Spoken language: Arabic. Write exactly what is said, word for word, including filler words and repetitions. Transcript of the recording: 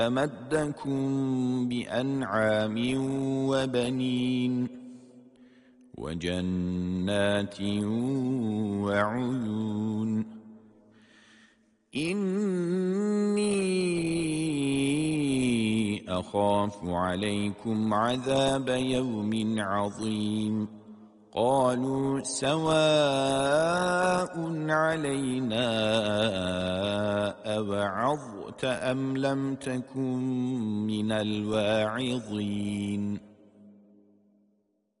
أمدكم بأنعام وبنين وجنات وعيون إني أخاف عليكم عذاب يوم عظيم قالوا سواء علينا أوعظت أم لم تكن من الواعظين